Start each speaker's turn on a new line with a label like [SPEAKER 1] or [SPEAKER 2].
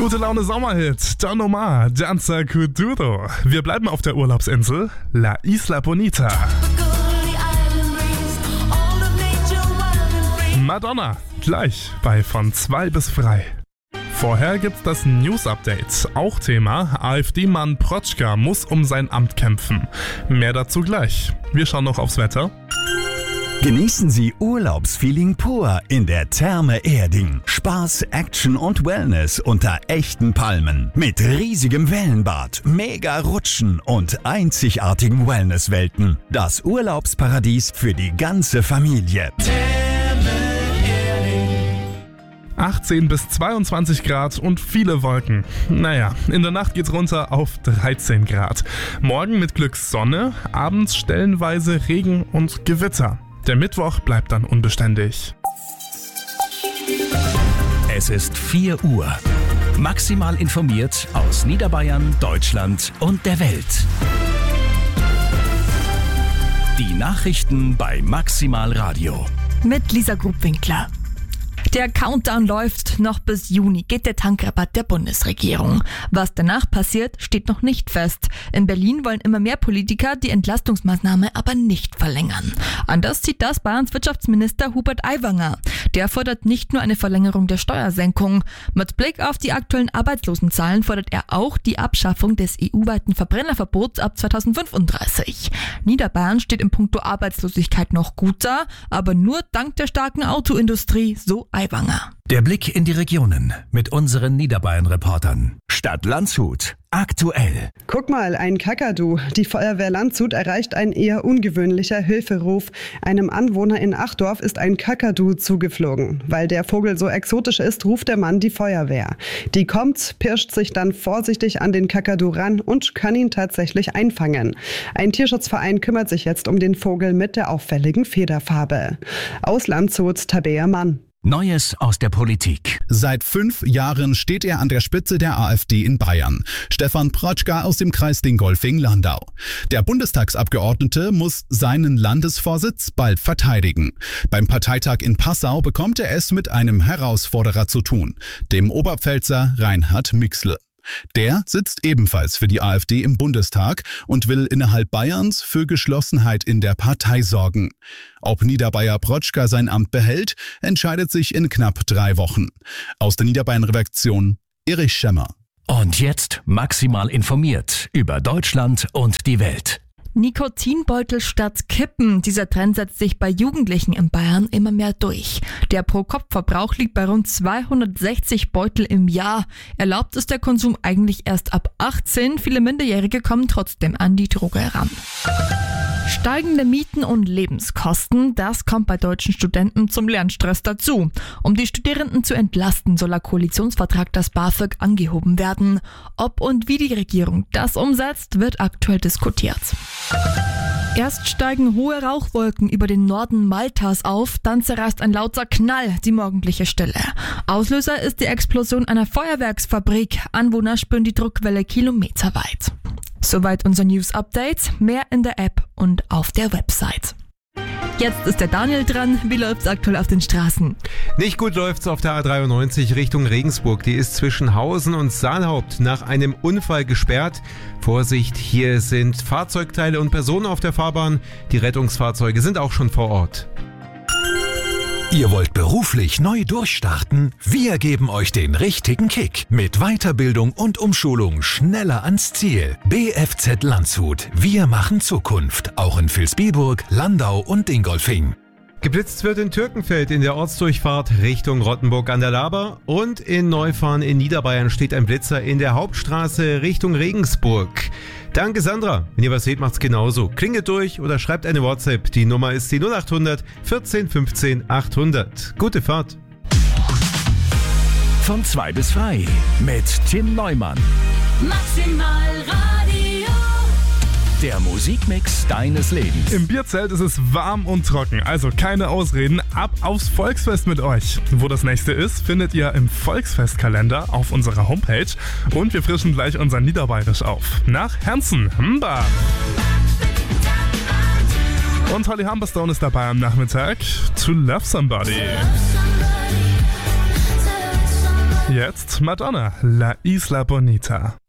[SPEAKER 1] Gute Laune Sommerhit, Don Omar, Danza Kuduro. Wir bleiben auf der Urlaubsinsel La Isla Bonita. Madonna, gleich bei Von 2 bis frei. Vorher gibt's das News-Update. Auch Thema, AfD-Mann Protschka muss um sein Amt kämpfen. Mehr dazu gleich. Wir schauen noch aufs Wetter.
[SPEAKER 2] Genießen Sie Urlaubsfeeling pur in der Therme Erding. Spaß, Action und Wellness unter echten Palmen. Mit riesigem Wellenbad, mega Rutschen und einzigartigen Wellnesswelten. Das Urlaubsparadies für die ganze Familie.
[SPEAKER 1] 18 bis 22 Grad und viele Wolken. Naja, in der Nacht geht's runter auf 13 Grad. Morgen mit Glück Sonne, abends stellenweise Regen und Gewitter. Der Mittwoch bleibt dann unbeständig.
[SPEAKER 3] Es ist 4 Uhr. Maximal informiert aus Niederbayern, Deutschland und der Welt. Die Nachrichten bei Maximal Radio.
[SPEAKER 4] Mit Lisa Grubwinkler. Der Countdown läuft. Noch bis Juni geht der Tankrabatt der Bundesregierung. Was danach passiert, steht noch nicht fest. In Berlin wollen immer mehr Politiker die Entlastungsmaßnahme aber nicht verlängern. Anders sieht das Bayerns Wirtschaftsminister Hubert Aiwanger. Der fordert nicht nur eine Verlängerung der Steuersenkung. Mit Blick auf die aktuellen Arbeitslosenzahlen fordert er auch die Abschaffung des EU-weiten Verbrennerverbots ab 2035. Niederbayern steht in puncto Arbeitslosigkeit noch gut da, aber nur dank der starken Autoindustrie, so Aiwanger.
[SPEAKER 3] Der Blick in die Regionen mit unseren Niederbayern-Reportern. Stadt Landshut. Aktuell.
[SPEAKER 5] Guck mal, ein Kakadu. Die Feuerwehr Landshut erreicht ein eher ungewöhnlicher Hilferuf. Einem Anwohner in Achdorf ist ein Kakadu zugeflogen. Weil der Vogel so exotisch ist, ruft der Mann die Feuerwehr. Die kommt, pirscht sich dann vorsichtig an den Kakadu ran und kann ihn tatsächlich einfangen. Ein Tierschutzverein kümmert sich jetzt um den Vogel mit der auffälligen Federfarbe. Aus Landshut, Tabea Mann.
[SPEAKER 3] Neues aus der Politik.
[SPEAKER 6] Seit 5 Jahren steht er an der Spitze der AfD in Bayern. Stefan Protschka aus dem Kreis Dingolfing-Landau. Der Bundestagsabgeordnete muss seinen Landesvorsitz bald verteidigen. Beim Parteitag in Passau bekommt er es mit einem Herausforderer zu tun, dem Oberpfälzer Reinhard Mixle. Der sitzt ebenfalls für die AfD im Bundestag und will innerhalb Bayerns für Geschlossenheit in der Partei sorgen. Ob Niederbayer Protschka sein Amt behält, entscheidet sich in knapp 3 Wochen. Aus der Niederbayern-Redaktion Erich Schemmer.
[SPEAKER 3] Und jetzt maximal informiert über Deutschland und die Welt.
[SPEAKER 4] Nikotinbeutel statt Kippen. Dieser Trend setzt sich bei Jugendlichen in Bayern immer mehr durch. Der Pro-Kopf-Verbrauch liegt bei rund 260 Beutel im Jahr. Erlaubt ist der Konsum eigentlich erst ab 18. Viele Minderjährige kommen trotzdem an die Droge heran. Steigende Mieten und Lebenskosten, das kommt bei deutschen Studenten zum Lernstress dazu. Um die Studierenden zu entlasten, soll laut Koalitionsvertrag das BAföG angehoben werden. Ob und wie die Regierung das umsetzt, wird aktuell diskutiert. Erst steigen hohe Rauchwolken über den Norden Maltas auf, dann zerreißt ein lauter Knall die morgendliche Stille. Auslöser ist die Explosion einer Feuerwerksfabrik. Anwohner spüren die Druckwelle kilometerweit. Soweit unser News-Update. Mehr in der App und auf der Website. Jetzt ist der Daniel dran. Wie läuft's aktuell auf den Straßen?
[SPEAKER 7] Nicht gut läuft's auf der A93 Richtung Regensburg. Die ist zwischen Hausen und Saalhaupt nach einem Unfall gesperrt. Vorsicht, hier sind Fahrzeugteile und Personen auf der Fahrbahn. Die Rettungsfahrzeuge sind auch schon vor Ort.
[SPEAKER 8] Ihr wollt beruflich neu durchstarten? Wir geben euch den richtigen Kick. Mit Weiterbildung und Umschulung schneller ans Ziel. BFZ Landshut. Wir machen Zukunft. Auch in Vilsbiburg, Landau und Dingolfing.
[SPEAKER 7] Geblitzt wird in Türkenfeld in der Ortsdurchfahrt Richtung Rottenburg an der Laber und in Neufahren in Niederbayern steht ein Blitzer in der Hauptstraße Richtung Regensburg. Danke Sandra. Wenn ihr was seht, macht's genauso. Klingelt durch oder schreibt eine WhatsApp. Die Nummer ist die 0800 14 15 800. Gute Fahrt.
[SPEAKER 3] Von 2 bis frei mit Tim Neumann.
[SPEAKER 9] Maximal Radio.
[SPEAKER 3] Der Musikmix deines Lebens.
[SPEAKER 1] Im Bierzelt ist es warm und trocken, also keine Ausreden, ab aufs Volksfest mit euch. Wo das nächste ist, findet ihr im Volksfestkalender auf unserer Homepage und wir frischen gleich unser Niederbayerisch auf. Nach Herzen, Mba! Und Holly Humberstone ist dabei am Nachmittag. To Love Somebody. Jetzt Madonna, La Isla Bonita.